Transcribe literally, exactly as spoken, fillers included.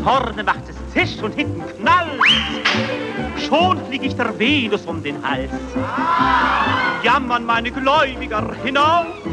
Vorne macht es Zisch und hinten Knall. Schon flieg ich der Venus um den Hals. Jammern meine Gläubiger hinauf.